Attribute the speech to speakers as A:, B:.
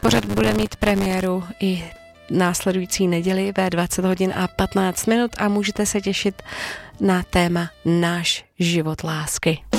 A: Pořad bude mít premiéru i následující neděli ve 20 hodin a 15 minut a můžete se těšit na téma Náš život lásky.